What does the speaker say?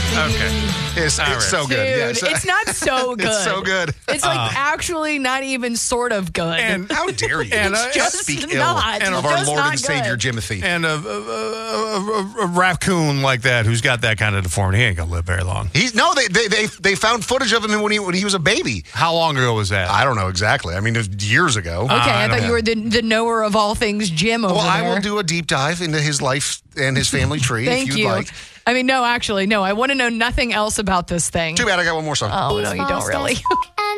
Okay. It's so good. Dude, it's not so good. It's so good. It's like actually not even sort of good. And How dare you? And, just speak not. ill of It's our just Lord not and Savior, good. Jimothy. and a raccoon like that who's got that kind of deformity, he ain't gonna live very long. They found footage of him when he was a baby. How long ago was that? I don't know exactly. I mean, it was years ago. Okay, I thought you were the knower of all things Jim over Well, there. I will do a deep dive into his life and his family tree Thank if you'd you. like. I mean, no, actually, no. I want to know nothing else about this thing. Too bad I got one more song. Oh, no, you don't really.